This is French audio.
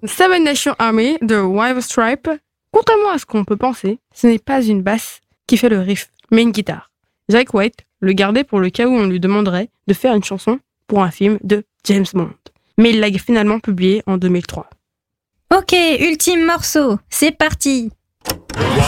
Seven Nation Army de White Stripe. Contrairement à ce qu'on peut penser, ce n'est pas une basse qui fait le riff, mais une guitare. Jack White le gardait pour le cas où on lui demanderait de faire une chanson pour un film de James Bond. Mais il l'a finalement publié en 2003. Ok, ultime morceau, c'est parti!